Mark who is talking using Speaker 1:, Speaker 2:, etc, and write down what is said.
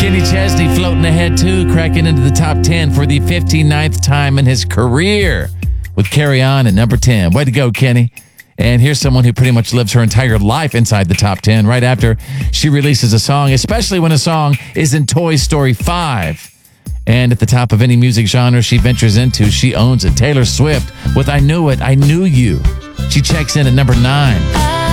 Speaker 1: Kenny Chesney floating ahead too, cracking into the top 10 for the 59th time in his career with Carry On at number 10. Way to go, Kenny. And here's someone who pretty much lives her entire life inside the top 10 right after she releases a song, especially when a song is in Toy Story 5. And at the top of any music genre she ventures into, she owns it. Taylor Swift with I Knew It, I Knew You. She checks in at number 9.